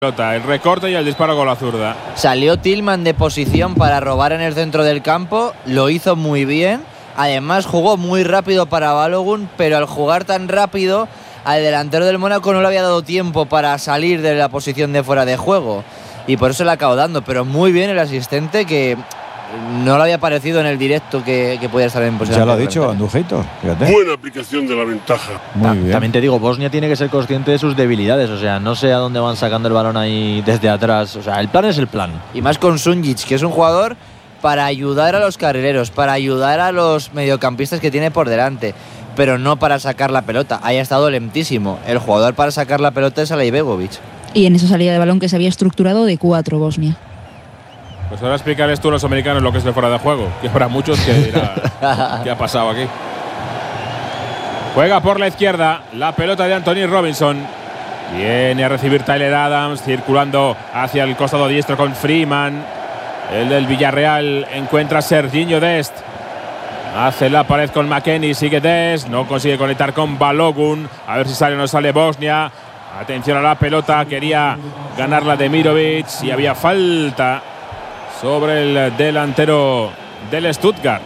El recorte y el disparo con la zurda. Salió Tillman de posición para robar en el centro del campo, lo hizo muy bien. Además jugó muy rápido para Balogun, pero al jugar tan rápido al delantero del Mónaco no le había dado tiempo para salir de la posición de fuera de juego y por eso le acabó dando, pero muy bien el asistente, que no le había parecido en el directo que pudiera estar en posición. Ya lo ha dicho Andujeito, fíjate. Buena aplicación de la ventaja. Muy bien. También te digo, Bosnia tiene que ser consciente de sus debilidades, o sea, no sé a dónde van sacando el balón ahí desde atrás, o sea, el plan es el plan. Y más con Sunjic, que es un jugador para ayudar a los carrileros, para ayudar a los mediocampistas que tiene por delante, pero no para sacar la pelota. Ahí ha estado lentísimo. El jugador para sacar la pelota es Alaibegovic. Y en esa salida de balón que se había estructurado de 4 Bosnia. Pues ahora explicarles tú a los americanos lo que es el fuera de juego, que habrá muchos que dirán ¿qué ha pasado aquí? Juega por la izquierda, la pelota de Anthony Robinson. Viene a recibir Tyler Adams, circulando hacia el costado diestro con Freeman. El del Villarreal encuentra a Serginho Dest. Hace la pared con McKennie, sigue Dest, no consigue conectar con Balogun. A ver si sale o no sale Bosnia. Atención a la pelota, quería ganarla Demirovic y había falta sobre el delantero del Stuttgart.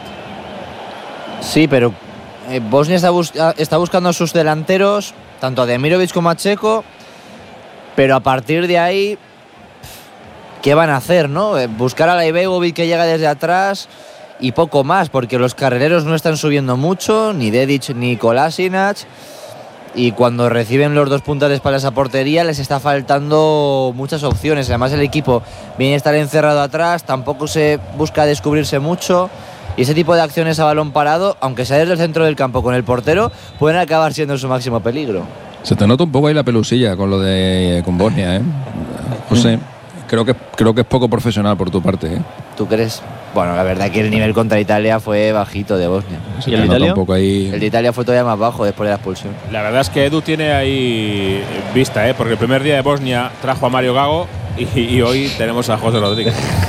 Sí, pero Bosnia está buscando a sus delanteros, tanto a Demirovic como a Checo, pero a partir de ahí, ¿qué van a hacer, no? Buscar a Alaibegovic que llega desde atrás y poco más, porque los carrileros no están subiendo mucho, ni Dedic ni Kolasinac, y cuando reciben los dos puntas de espaldas a portería les está faltando muchas opciones. Además el equipo viene a estar encerrado atrás, tampoco se busca descubrirse mucho, y ese tipo de acciones a balón parado, aunque sea desde el centro del campo con el portero, pueden acabar siendo su máximo peligro. Se te nota un poco ahí la pelusilla con lo de con Bosnia, ¿eh? José, creo que es poco profesional por tu parte, ¿eh? ¿Tú crees? Bueno, la verdad que el nivel contra Italia fue bajito de Bosnia. ¿Y el de Italia? Un poco ahí... El de Italia fue todavía más bajo después de la expulsión. La verdad es que Edu tiene ahí vista, porque el primer día de Bosnia trajo a Mario Gago y hoy tenemos a José Rodríguez.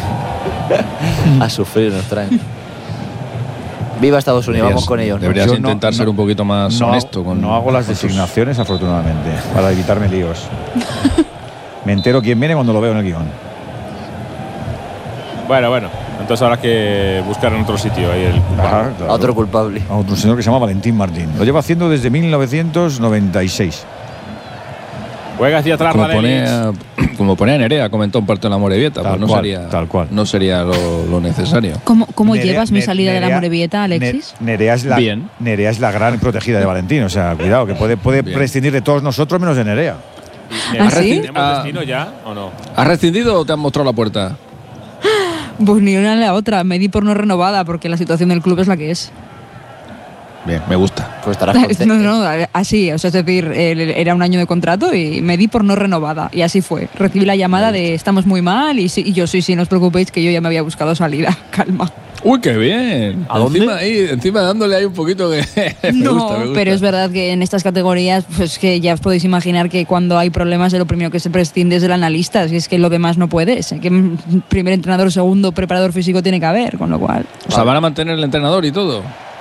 A sufrir nos traen. Viva Estados Unidos, vamos con ellos. Deberías intentar ser un poquito más honesto. No hago las designaciones, afortunadamente, para evitarme líos. Me entero quién viene cuando lo veo en el guión. Bueno. Entonces habrá que buscar en otro sitio ahí el culpable. Ajá, claro. A otro culpable. A otro señor que se llama Valentín Martín. Lo lleva haciendo desde 1996. Juega hacia atrás, como ponía Nerea, comentó un partido en la Morevieta. Pues Tal cual. No sería lo necesario. ¿Cómo llevas mi salida de la Morevieta, Alexis? Nerea es la gran protegida de Valentín. O sea, cuidado, que puede prescindir de todos nosotros menos de Nerea. ¿Sí? ¿Tenemos destino ya o no? ¿Has rescindido o te han mostrado la puerta? Pues ni una ni la otra. Me di por no renovada porque la situación del club es la que es. Bien, me gusta. Pues estarás contento. No, así, o sea, es decir, era un año de contrato y me di por no renovada. Y así fue. Recibí la llamada de estamos muy mal y yo sí, no os preocupéis que yo ya me había buscado salida. Calma. ¡Uy, qué bien! ¿A dónde? Encima dándole ahí un poquito que me gusta. Pero es verdad que en estas categorías, pues que ya os podéis imaginar que cuando hay problemas de lo primero que se prescinde es del analista, si es que lo demás no puedes. Que primer entrenador, segundo preparador físico tiene que haber, con lo cual... O sea, van a mantener el entrenador y todo.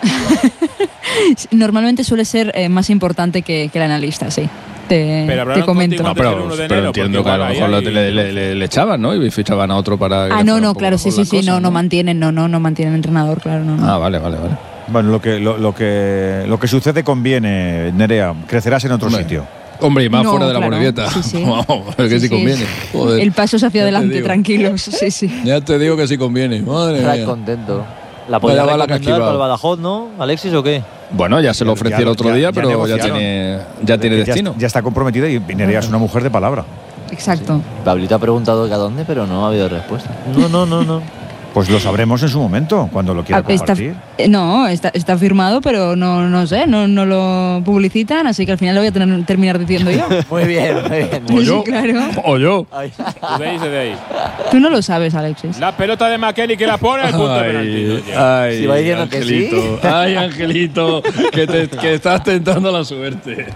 Normalmente suele ser más importante que el analista, sí. Te comento. Pero entiendo que a lo mejor le echaban, ¿no? Y fichaban a otro para... No, claro, sí, no mantienen entrenador, claro, no. Ah, vale. Bueno, lo que sucede conviene, Nerea. Crecerás en otro sitio. Hombre, y más fuera de la Morevieta. Sí. Vamos, que sí conviene. Joder. El paso es hacia adelante, tranquilos. Sí. Ya te digo que sí conviene. Madre Estarás mía. contento. ¿La podía Vaya bala recomendar que para el Badajoz, no, Alexis, o qué? Bueno, ya se lo ofrecí el otro día, pero ya tiene destino. Ya está comprometida y Nerea es una mujer de palabra. Exacto. Pablito ha preguntado que a dónde, pero no ha habido respuesta. No. Pues lo sabremos en su momento, cuando lo quiera compartir. Está firmado, pero no sé, no lo publicitan, así que al final lo voy a terminar diciendo yo. Muy bien. Sí, claro. O yo. De ahí. Tú no lo sabes, Alexis. La pelota de McKennie que la pone al punto de penalti. Ay, Si va diciendo Angelito. que sí. Ay, Angelito, que estás tentando la suerte.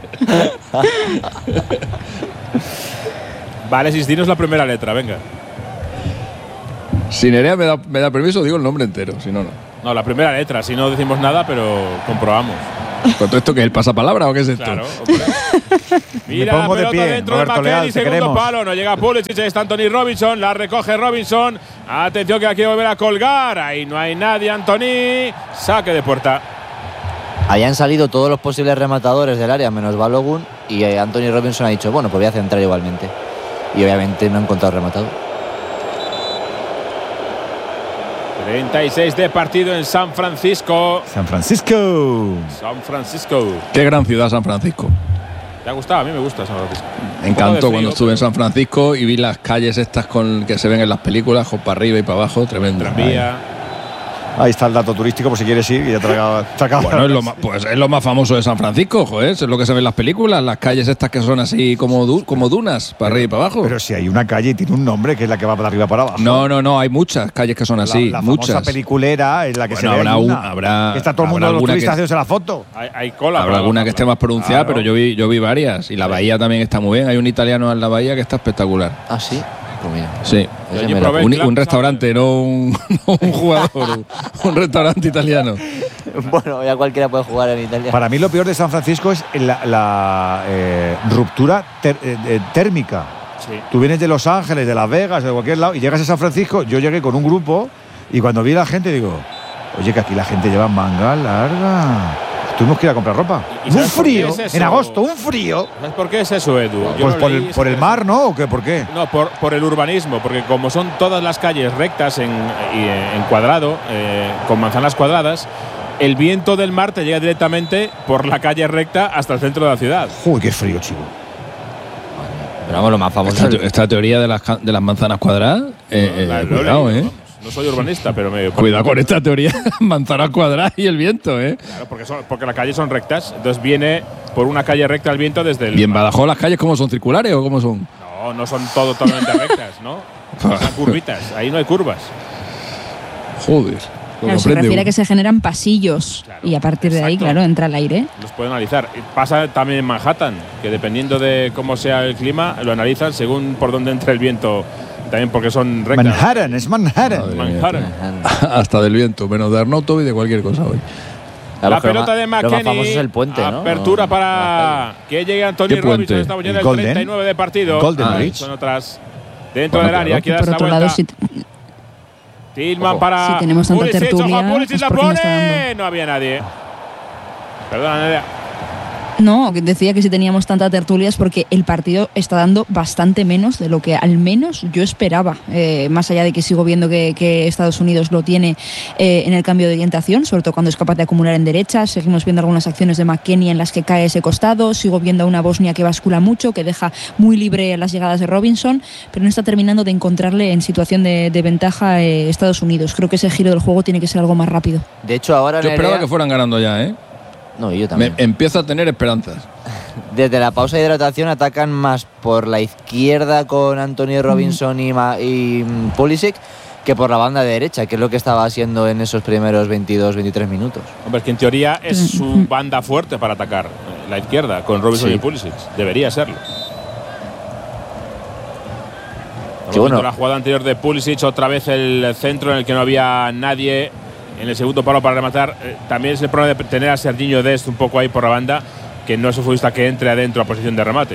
Vale, dinos la primera letra, venga. Si Nerea me da permiso, digo el nombre entero, si no, no. No, la primera letra, si no decimos nada, pero comprobamos. ¿Pero esto qué es el pasapalabra o qué es esto? Claro, hombre. Mira la pongo de pelota pie, dentro Roberto de McKennie, Leal, te segundo queremos. palo, no llega Pulisic, está Anthony Robinson, la recoge Robinson. Atención que la quiere volver a colgar, ahí no hay nadie, Anthony. Saque de puerta. Ahí han salido todos los posibles rematadores del área, menos Balogun, y Anthony Robinson ha dicho, bueno, pues voy a centrar igualmente. Y obviamente no ha encontrado rematado. 36 de partido en San Francisco. San Francisco. San Francisco. Qué gran ciudad San Francisco. ¿Te ha gustado? A mí me gusta San Francisco. Me encantó frío, cuando estuve en San Francisco y vi las calles estas que se ven en las películas, para arriba y para abajo, tremendo. Tranvía. Ahí está el dato turístico por si quieres ir y ya te acaba. Bueno, es lo más famoso de San Francisco, joder, es lo que se ve en las películas, las calles estas que son así como dunas, para arriba y para abajo. Pero si hay una calle y tiene un nombre que es la que va para arriba para abajo. No, hay muchas calles que son así, la muchas. famosa peliculera es la que Bueno, se ve. habrá que está todo el mundo habrá los alguna turistas que- haciéndose la foto. Hay cola. Habrá alguna que esté más pronunciada, Claro. pero yo vi varias. Y la bahía también está muy bien. Hay un italiano en la bahía que está espectacular. Ah, sí. Pues mira. Sí. Ese allí me la- probé. Un restaurante, no un jugador. Un restaurante italiano. Bueno, ya cualquiera puede jugar en Italia. Para mí lo peor de San Francisco es la ruptura térmica. Sí. Tú vienes de Los Ángeles, de Las Vegas, de cualquier lado, y llegas a San Francisco. Yo llegué con un grupo y cuando vi a la gente digo, oye, que aquí la gente lleva manga larga. Tuvimos que ir a comprar ropa. ¿Y Un sabes por qué frío, es eso? en agosto, un frío. ¿Sabes por qué es eso, Edu? Yo Pues lo por leí, el, por el mar, ¿no? ¿O qué? ¿Por qué? No, por el urbanismo, porque como son todas las calles rectas en cuadrado, con manzanas cuadradas, el viento del mar te llega directamente por la calle recta hasta el centro de la ciudad. Uy, qué frío, chico. Pero vamos, lo más famoso. Esta teoría de las manzanas cuadradas, Lo he cuidado, leído, vamos. No soy urbanista, pero me. Cuidado con esta teoría de las manzanas cuadradas y el viento, Claro, porque las calles son rectas, entonces viene por una calle recta el viento desde el. ¿Y en mar. Badajoz las calles cómo son, circulares o cómo son? No son totalmente rectas, ¿no? Son curvitas, ahí no hay curvas. Joder. lo Claro, se comprende refiere a uno. que se generan pasillos Claro, y a partir de ahí, exacto. claro, entra el aire. Los pueden analizar. Pasa también en Manhattan, que dependiendo de cómo sea el clima, lo analizan según por dónde entra el viento, también porque son rectas. Manhattan, es Manhattan. Madre mía. Manhattan. Hasta del viento, menos de Arnautovi y de cualquier cosa hoy. Claro, La pero pelota de lo más famoso McKennie. es el puente, ¿no? Apertura No, para que llegue Anthony ¿Qué puente? Robinson. Estamos ya en ¿El el Golden? 39 de partido. Golden Ah, Bridge. son otras dentro Bueno, del área. claro. Quiere dar Por esta otro lado, vuelta. si, Tillman Ojo. para Si tenemos tanta Pulisic, tertulia, ojo, Pulisic es la porque no está pone. dando. No había nadie. Perdona, Nerea. no, que decía que si teníamos tanta tertulia es porque el partido está dando bastante menos de lo que al menos yo esperaba. Más allá de que sigo viendo que Estados Unidos lo tiene en el cambio de orientación, sobre todo cuando es capaz de acumular en derecha. Seguimos viendo algunas acciones de McKennie en las que cae ese costado. Sigo viendo a una Bosnia que bascula mucho, que deja muy libre las llegadas de Robinson, pero no está terminando de encontrarle en situación de ventaja Estados Unidos. Creo que ese giro del juego tiene que ser algo más rápido. De hecho, ahora Yo esperaba Nerea- que fueran ganando ya, ¿eh? No, yo también. Empiezo a tener esperanzas. Desde la pausa de hidratación atacan más por la izquierda con Anthony Robinson y Pulisic que por la banda derecha, que es lo que estaba haciendo en esos primeros 22-23 minutos. Hombre, es que en teoría es su banda fuerte para atacar, la izquierda, con Robinson Sí. y Pulisic. Debería serlo. Qué bueno. La jugada anterior de Pulisic, otra vez el centro en el que no había nadie en el segundo palo para rematar. También es el problema de tener a Serginho Dest un poco ahí por la banda, que no es un futbolista que entre adentro a posición de remate.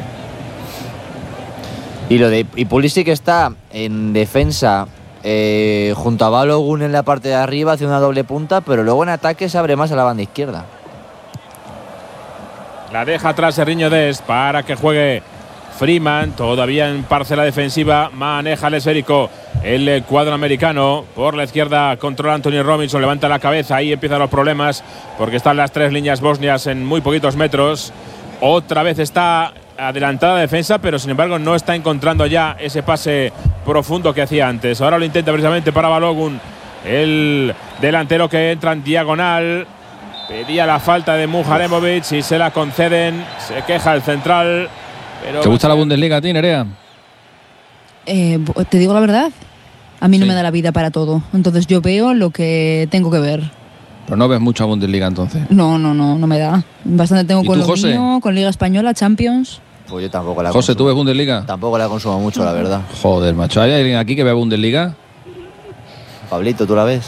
Y Pulisic está en defensa junto a Balogun en la parte de arriba, hace una doble punta, pero luego en ataque se abre más a la banda izquierda. La deja atrás Serginho Dest para que juegue Freeman, todavía en parcela defensiva, maneja el esférico el cuadro americano. Por la izquierda controla Anthony Robinson, levanta la cabeza, ahí empiezan los problemas porque están las tres líneas bosnias en muy poquitos metros. Otra vez está adelantada la defensa, pero sin embargo no está encontrando ya ese pase profundo que hacía antes. Ahora lo intenta precisamente para Balogun, el delantero que entra en diagonal. Pedía la falta de Muharemovic y se la conceden. Se queja el central. Pero ¿Te gusta la Bundesliga a ti, Nerea? Te digo la verdad, a mí no Sí. me da la vida para todo. Entonces yo veo lo que tengo que ver. Pero no ves mucha Bundesliga entonces. No me da. Bastante tengo ¿Y con tú, lo José? mío, con Liga Española, Champions. Pues yo tampoco la José, ¿tú consumo. ves Bundesliga? Tampoco la consumo mucho, la verdad. Joder, macho. ¿Hay alguien aquí que vea Bundesliga? Pablito, ¿tú la ves?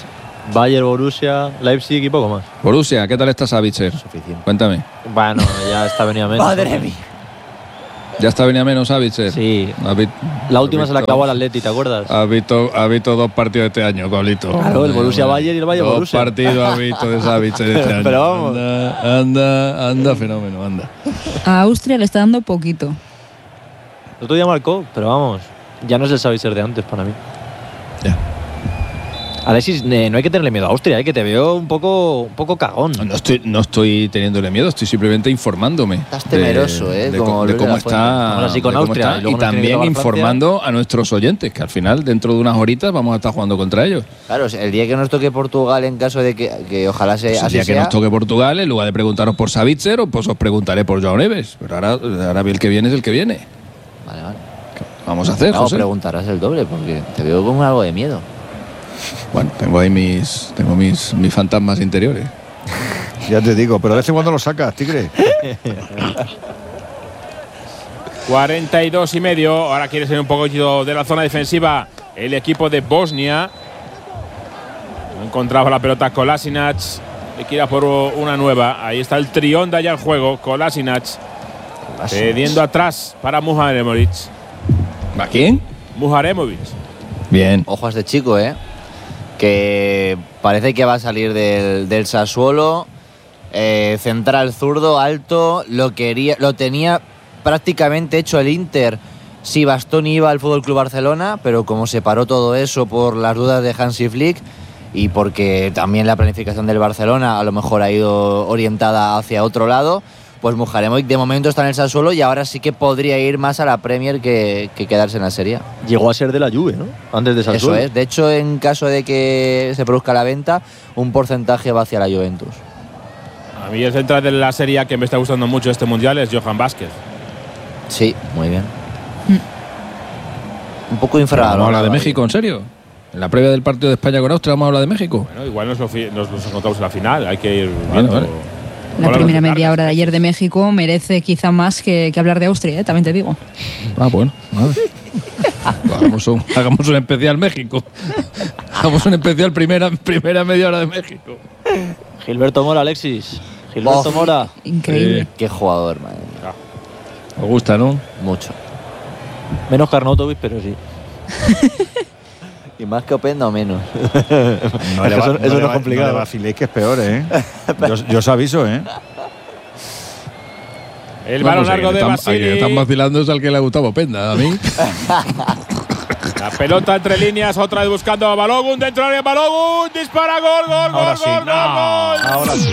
Bayern, Borussia, Leipzig y poco más. Borussia, ¿qué tal está Savitzer? Suficiente. Cuéntame. Bueno, ya está venido a menos. Madre mía. ¿Ya está venía menos Savitzer? Sí. ¿Has vi- La última has se la visto- acabó al Atleti, ¿te acuerdas? Has visto 2 partidos este año, Pablito. Claro, el Borussia Bayern y el Bayern 2 Borussia. partidos has visto de Savitzer este año. Pero vamos. Anda, fenómeno, anda. A Austria le está dando poquito. El otro día marcó, pero vamos, ya no es el Savitzer de antes para mí. Ya. Alexis, no hay que tenerle miedo a Austria, que te veo un poco cagón. No estoy teniéndole miedo, estoy simplemente informándome. Estás temeroso, de como de Luis de cómo la está. Fuente. Vamos así con de cómo Austria, está, y luego y nos tiene que también tocar Francia. informando a nuestros oyentes, que al final, dentro de unas horitas, vamos a estar jugando contra ellos. Claro, el día que nos toque Portugal, en caso de que ojalá sea Pues el así día que sea, nos toque Portugal, en lugar de preguntaros por Savitzer, pues os preguntaré por Joao Neves. Pero ahora el que viene es el que viene. Vale, vale. ¿Qué vamos a hacer, No, José? preguntarás el doble, porque te veo con algo de miedo. Bueno, tengo ahí mis fantasmas interiores. Ya te digo, pero de vez en cuando lo sacas, tigre. 42 y medio. Ahora quiere ser un poquito de la zona defensiva el equipo de Bosnia. No encontraba la pelota Kolasinac. Le quiera por una nueva. Ahí está el Trionda ya en juego. Kolasinac cediendo atrás para Muharemovic. ¿Va quién? Muharemovic. Bien. Ojo a este chico, que parece que va a salir del Sassuolo. Central zurdo, alto, lo tenía prácticamente hecho el Inter si Bastoni iba al Fútbol Club Barcelona, pero como se paró todo eso por las dudas de Hansi Flick y porque también la planificación del Barcelona a lo mejor ha ido orientada hacia otro lado, pues Muharemovic de momento está en el Sassuolo y ahora sí que podría ir más a la Premier que quedarse en la Serie A. Llegó a ser de la Juve, ¿no? Antes de Eso Sassuolo. es. De hecho, en caso de que se produzca la venta, un porcentaje va hacia la Juventus. A mí el central de la serie A que me está gustando mucho este mundial es Johan Vázquez. Sí, muy bien. Un poco ¿Vamos a infravalorado. hablar de México, en serio? En la previa del partido de España con Austria vamos a hablar de México. Bueno, igual nos encontramos en la final. Hay que ir Vale, viendo. vale. La Hola, primera buenas media tardes. hora de ayer de México merece quizá más que hablar de Austria, también te digo. Ah, bueno. Vale. Hagamos un especial México. Hagamos un especial primera media hora de México. Gilberto Mora, Alexis. Gilberto Oh. Mora. Increíble. Qué jugador, madre mía. Os gusta, ¿no? Mucho. Menos Karnautovic, pero sí. Y más que Openda o menos. No Es que eso no es complicado. No le vaciléis, que es peor, yo os aviso, El balón largo de Al que Basili. están vacilando es al que le ha gustado Penda. A mí. La pelota entre líneas, otra vez buscando a Balogun, dentro del área Balogun, dispara, gol, Ahora sí. gol. Ahora sí.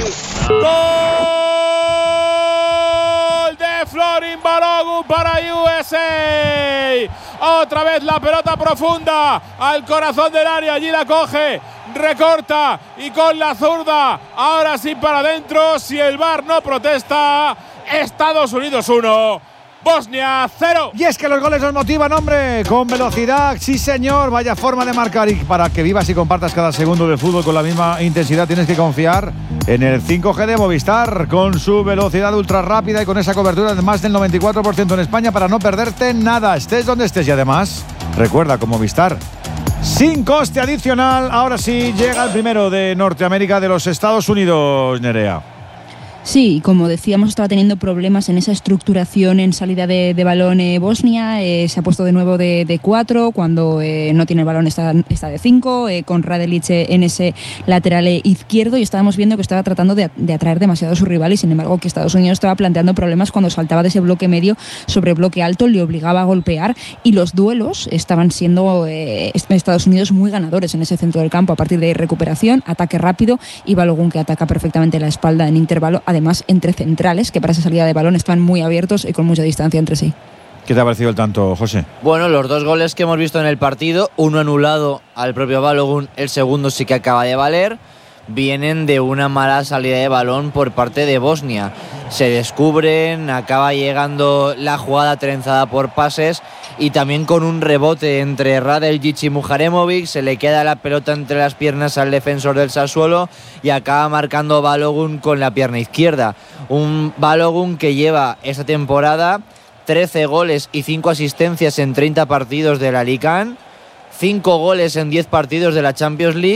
Gol de Florin Balogun para USA. Otra vez la pelota profunda al corazón del área, allí la coge, recorta y con la zurda, ahora sí para adentro, si el VAR no protesta, Estados Unidos 1, Bosnia 0. Y es que los goles nos motivan, hombre, con velocidad, sí señor, vaya forma de marcar. Y para que vivas y compartas cada segundo del fútbol con la misma intensidad tienes que confiar en el 5G de Movistar, con su velocidad ultra rápida y con esa cobertura de más del 94% en España para no perderte nada, estés donde estés. Y además, recuerda, con Movistar, sin coste adicional, ahora sí llega el primero de Norteamérica, de los Estados Unidos, Nerea. Sí, como decíamos, estaba teniendo problemas en esa estructuración en salida de balón Bosnia. Se ha puesto de nuevo de 4, cuando no tiene el balón está de 5, con Radelic en ese lateral izquierdo, y estábamos viendo que estaba tratando de atraer demasiado a su rival, y sin embargo que Estados Unidos estaba planteando problemas cuando saltaba de ese bloque medio sobre bloque alto, le obligaba a golpear, y los duelos estaban siendo Estados Unidos muy ganadores en ese centro del campo a partir de recuperación, ataque rápido y Balogun, que ataca perfectamente la espalda en intervalo, además entre centrales, que para esa salida de balón están muy abiertos y con mucha distancia entre sí. ¿Qué te ha parecido el tanto, José? Bueno, los dos goles que hemos visto en el partido, uno anulado al propio Balogun, el segundo sí que acaba de valer, vienen de una mala salida de balón por parte de Bosnia. Se descubren, acaba llegando la jugada trenzada por pases y también con un rebote entre Radelic y Muharemovic, se le queda la pelota entre las piernas al defensor del Sassuolo y acaba marcando Balogun con la pierna izquierda. Un Balogun que lleva esta temporada 13 goles y 5 asistencias en 30 partidos de la Ligue 1, 5 goles en 10 partidos de la Champions League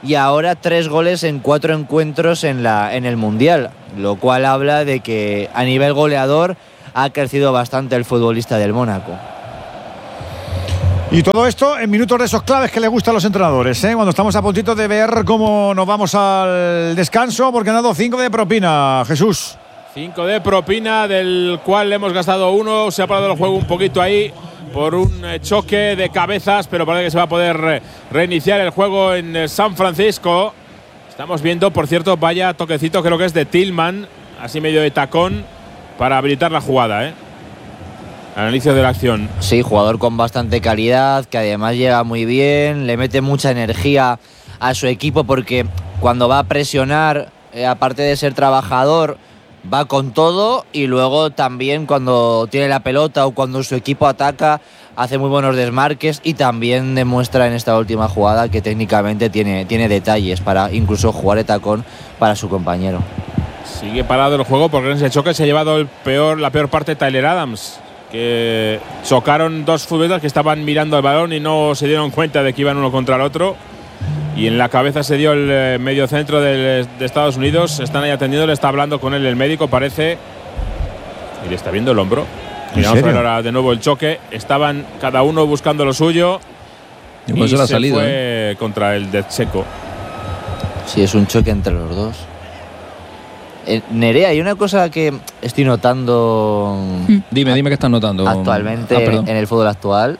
y ahora 3 goles en 4 encuentros en el Mundial, lo cual habla de que a nivel goleador ha crecido bastante el futbolista del Mónaco. Y todo esto en minutos de esos claves que le gustan a los entrenadores, ¿eh? Cuando estamos a puntito de ver cómo nos vamos al descanso, porque han dado 5 de propina, Jesús. 5 de propina, del cual le hemos gastado 1. Se ha parado el juego un poquito ahí por un choque de cabezas, pero parece que se va a poder reiniciar el juego en San Francisco. Estamos viendo, por cierto, vaya toquecito, creo que es de Tillman, así medio de tacón, para habilitar la jugada, ¿eh? Al inicio de la acción. Sí, jugador con bastante calidad, que además llega muy bien, le mete mucha energía a su equipo, porque cuando va a presionar, aparte de ser trabajador, va con todo, y luego también cuando tiene la pelota o cuando su equipo ataca, hace muy buenos desmarques, y también demuestra en esta última jugada que técnicamente tiene detalles para incluso jugar de tacón para su compañero. Sigue parado el juego porque en ese choque se ha llevado la peor parte Tyler Adams, que chocaron 2 futbolistas que estaban mirando el balón y no se dieron cuenta de que iban uno contra el otro, y en la cabeza se dio el medio centro de Estados Unidos. Están ahí atendiendo, le está hablando con él el médico, parece, y le está viendo el hombro. Y vamos a ver ahora de nuevo el choque. Estaban cada uno buscando lo suyo y se salida, fue contra el de Checo. Sí, es un choque entre los dos. Nerea, hay una cosa que estoy notando. Dime qué estás notando actualmente en el fútbol actual,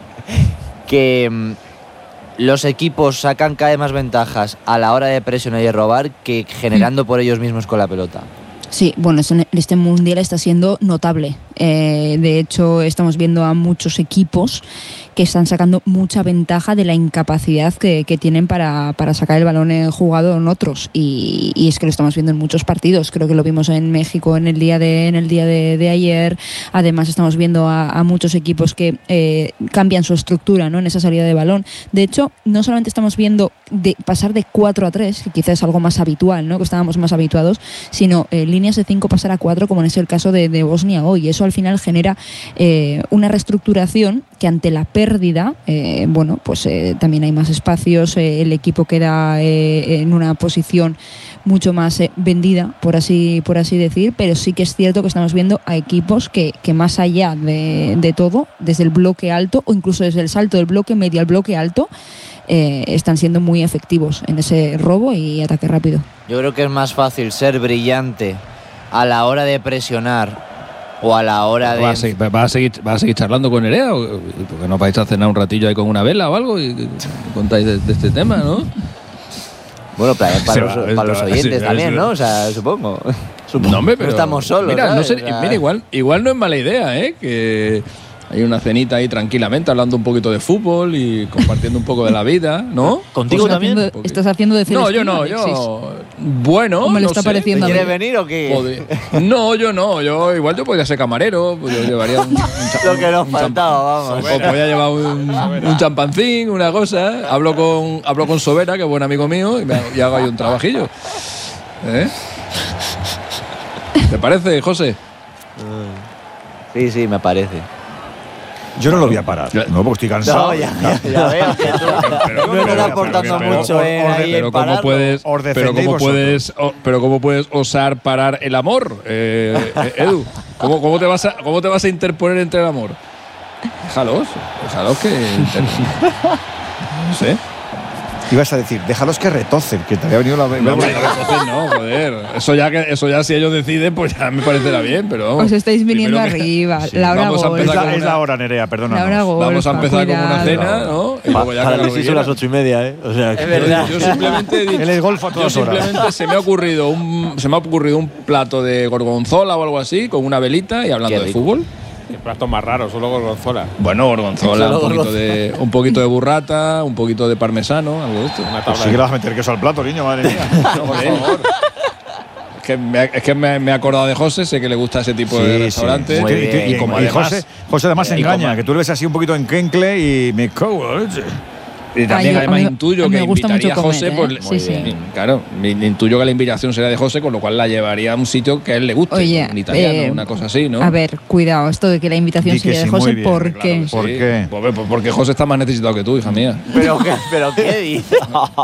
que los equipos sacan cada vez más ventajas a la hora de presionar y robar que generando por ellos mismos con la pelota. Sí, bueno, este mundial está siendo notable. De hecho, estamos viendo a muchos equipos que están sacando mucha ventaja de la incapacidad que tienen para sacar el balón jugado en otros. Y es que lo estamos viendo en muchos partidos. Creo que lo vimos en México en el día de ayer. Además, estamos viendo a muchos equipos que cambian su estructura, ¿no?, en esa salida de balón. De hecho, no solamente estamos viendo pasar de 4-3, que quizás es algo más habitual, ¿no?, que estábamos más habituados, sino líneas de 5 pasar a 4, como es el caso de Bosnia hoy. Eso al final genera una reestructuración que ante la pérdida, también hay más espacios, el equipo queda en una posición mucho más vendida, por así decir, pero sí que es cierto que estamos viendo a equipos que más allá de todo, desde el bloque alto o incluso desde el salto del bloque medio al bloque alto, están siendo muy efectivos en ese robo y ataque rápido. Yo creo que es más fácil ser brillante a la hora de presionar o a la hora de... ¿Vas a seguir charlando con Nerea? Porque no vais a cenar un ratillo ahí con una vela o algo y contáis de este tema, ¿no? Bueno, para los oyentes también, ¿no? O sea, supongo. No, hombre, pero no estamos solos. Mira, no sé, mira, igual no es mala idea, ¿eh? Que hay una cenita ahí tranquilamente, hablando un poquito de fútbol y compartiendo un poco de la vida, ¿no? ¿Contigo también? ¿Estás haciendo de Celestino? No, yo. Bueno, ¿cómo le está pareciendo? ¿Quieres venir o qué? No, yo no. Igual yo podría ser camarero. Yo llevaría lo que nos faltaba, vamos. O podría llevar un champancín, una cosa. Hablo con Sobera, que es buen amigo mío, y hago ahí un trabajillo. ¿Te parece, José? Sí, me parece. Yo no lo voy a parar, no, porque estoy cansado. No, ya veo que tú no estás aportando mucho pero ¿cómo puedes osar parar el amor, Edu? ¿Cómo te vas a interponer entre el amor? Déjalos que no sé. Ibas a decir, déjalos que retocen, que te había venido la... No, joder. Eso ya si ellos deciden, pues ya me parecerá bien, pero... Os estáis viniendo arriba. Sí. La hora gol. Es la hora, Nerea, perdona. Vamos a empezar con una cena, ¿no? Y luego ya para el son las 8:30, ¿eh? O sea, es verdad. Yo simplemente he dicho, el golf a todas horas. Simplemente se me ha ocurrido un plato de gorgonzola o algo así, con una velita y hablando de fútbol. Qué plato más raro, solo gorgonzola. Bueno, gorgonzola, un poquito de burrata, un poquito de parmesano, algo de esto. Pues sí que le vas a meter queso al plato, niño, madre mía. No, por favor. Es que me he acordado de José, sé que le gusta ese tipo de restaurantes. Y como además, José además engaña, que tú le ves así un poquito en quencle y me cago en leche. Y también, además, intuyo que invitaría a José. Comer, pues, sí. Claro, intuyo que la invitación sería de José, con lo cual la llevaría a un sitio que a él le guste. Oye, un italiano, una cosa así, ¿no? A ver, cuidado, esto de que la invitación sería de José, bien, ¿por claro, qué? ¿Por qué? Pues porque José está más necesitado que tú, hija mía. ¿Pero qué dices?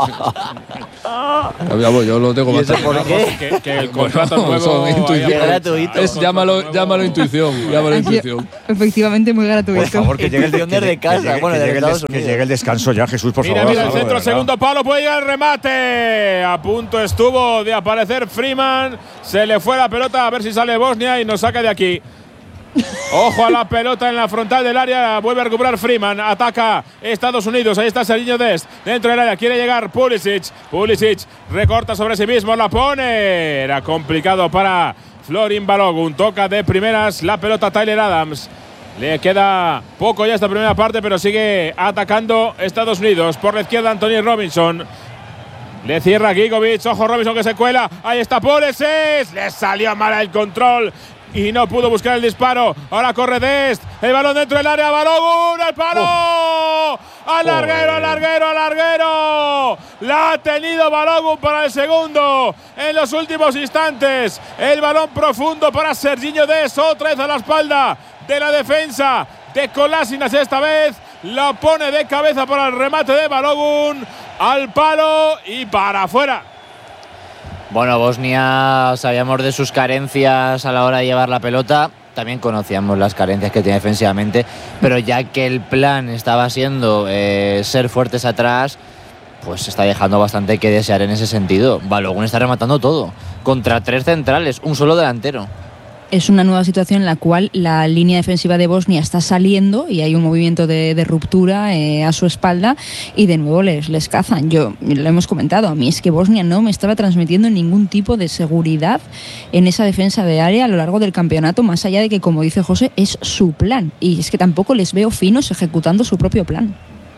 Yo lo tengo más. ¿Por qué? Que el contrato No, nuevo son intuiciones. ahí Gratuito. Llámalo intuición. Efectivamente, muy gratuito. Por favor, que llegue el Intuición desde casa, bueno, desde Estados que Unidos. llegue el descanso ya, Jesús, por Mira, favor. mira el Algo, centro, de verdad. segundo palo, puede llegar el remate. A punto estuvo de aparecer Freeman. Se le fue la pelota, a ver si sale Bosnia y nos saca de aquí. Ojo a la pelota en la frontal del área. Vuelve a recuperar Freeman. Ataca Estados Unidos. Ahí está Serginho Dest. Dentro del área. Quiere llegar Pulisic. Pulisic recorta sobre sí mismo. La pone. Era complicado para Florin Balogun. Toca de primeras la pelota a Tyler Adams. Le queda poco ya esta primera parte, pero sigue atacando Estados Unidos. Por la izquierda Anthony Robinson. Le cierra Gigovic. Ojo Robinson que se cuela. Ahí está Pulisic. Le salió mal el control y no pudo buscar el disparo. Ahora corre Dest. El balón dentro del área. Balogun. ¡El palo! ¡Al larguero, al larguero, al larguero! La ha tenido Balogun para el segundo. En los últimos instantes. El balón profundo para Serginho Dest. Otra vez a la espalda de la defensa de Kolasinac. Esta vez la pone de cabeza para el remate de Balogun. Al palo y para afuera. Bueno, Bosnia sabíamos de sus carencias a la hora de llevar la pelota. También conocíamos las carencias que tiene defensivamente. Pero ya que el plan estaba siendo ser fuertes atrás, pues está dejando bastante que desear en ese sentido. Balogun está rematando todo. Contra 3 centrales, un solo delantero. Es una nueva situación en la cual la línea defensiva de Bosnia está saliendo y hay un movimiento de ruptura a su espalda y de nuevo les cazan. Lo hemos comentado, a mí es que Bosnia no me estaba transmitiendo ningún tipo de seguridad en esa defensa de área a lo largo del campeonato, más allá de que, como dice José, es su plan. Y es que tampoco les veo finos ejecutando su propio plan.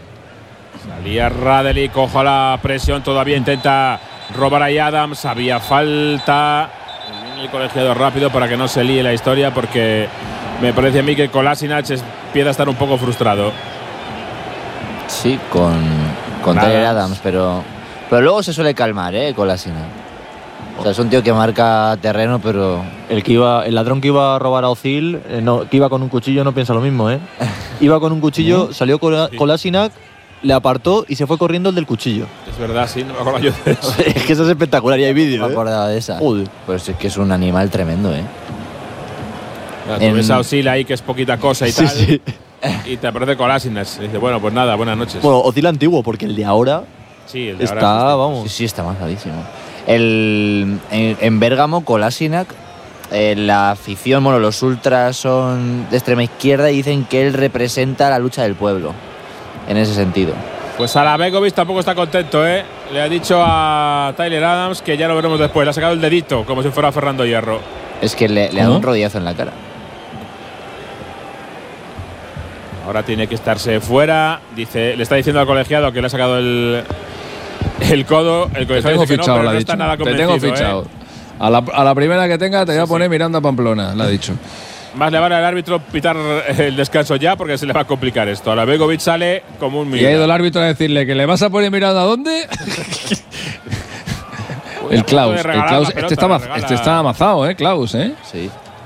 Salía Radelic, ojo la presión, todavía intenta robar ahí Adams, había falta. El colegiado rápido para que no se líe la historia, porque me parece a mí que Kolasinac empieza a estar un poco frustrado. Sí, con Tyler Adams, pero luego se suele calmar, Kolasinac. O sea, es un tío que marca terreno, pero El ladrón que iba a robar a Ozil, que iba con un cuchillo, no piensa lo mismo, Iba con un cuchillo, salió Kolasinac, le apartó y se fue corriendo el del cuchillo. Es verdad, sí, no me acuerdo yo de eso. Es que eso es espectacular y hay vídeo. no me acordaba de esa. Joder. Pues es que es un animal tremendo, Tú ves a Ozil ahí, que es poquita cosa y Sí, tal, sí. y te aparece Kolasinac. Y dice, bueno, pues nada, buenas noches. Bueno, Ozil antiguo, porque el de ahora Sí, el de ahora está, es vamos. Sí, está marcadísimo. En Bérgamo, Kolasinac, la afición, bueno, los ultras son de extrema izquierda y dicen que él representa la lucha del pueblo, en ese sentido. Pues Alabegovic tampoco está contento, Le ha dicho a Tyler Adams que ya lo veremos después. Le ha sacado el dedito, como si fuera Fernando Hierro. Es que le da un rodillazo en la cara. Ahora tiene que estarse fuera. Le está diciendo al colegiado que le ha sacado el codo. El Te colegiado tengo dice que no, fichado, pero le ha no dicho. está nada Te convencido. tengo fichado. A la primera que tenga te voy a poner mirando a Pamplona, le ha dicho. Más le van al árbitro pitar el descanso ya, porque se le va a complicar esto. Alabegovic sale como un Y ha millón. ido el árbitro a decirle que le vas a poner mirando a dónde. El Klaus. Este está amazado, Klaus, Sí.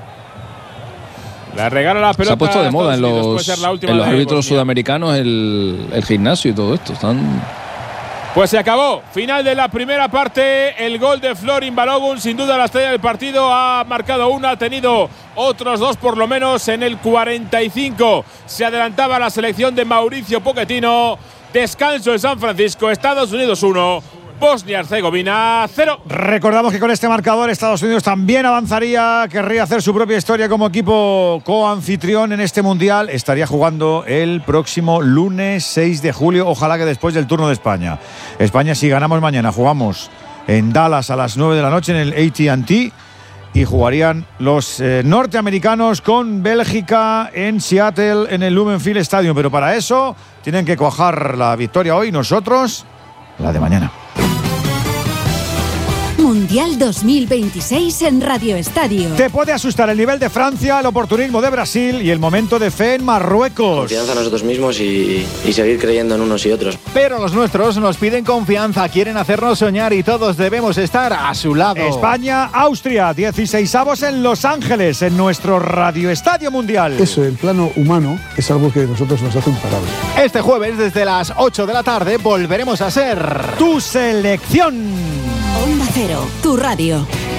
Le regala la pelota. Se ha puesto de a moda en Estados Unidos. los, Puede ser la última en los de árbitros Bosnia. sudamericanos el gimnasio y todo esto. Pues se acabó. Final de la primera parte. El gol de Florin Balogun, sin duda la estrella del partido. Ha marcado una, ha tenido otros dos por lo menos. En el 45 se adelantaba la selección de Mauricio Pochettino. Descanso en San Francisco. Estados Unidos 1, Bosnia-Herzegovina 0. Recordamos que con este marcador Estados Unidos también avanzaría, querría hacer su propia historia como equipo coanfitrión en este Mundial. Estaría jugando el próximo lunes 6 de julio, ojalá que después del turno de España. España, si ganamos mañana, jugamos en Dallas a las 9 de la noche en el AT&T y jugarían los norteamericanos con Bélgica en Seattle en el Lumen Field Stadium. Pero para eso tienen que cuajar la victoria hoy, nosotros la de mañana. Mundial Mundial 2026 en Radio Estadio. Te puede asustar el nivel de Francia, el oportunismo de Brasil y el momento de fe en Marruecos. Confianza en nosotros mismos y seguir creyendo en unos y otros. Pero los nuestros nos piden confianza, quieren hacernos soñar y todos debemos estar a su lado. España, Austria, 16avos en Los Ángeles, en nuestro Radio Estadio Mundial. Eso, el plano humano, es algo que a nosotros nos hace imparables. Este jueves, desde las 8 de la tarde, volveremos a ser tu selección. Onda Cero, tu radio.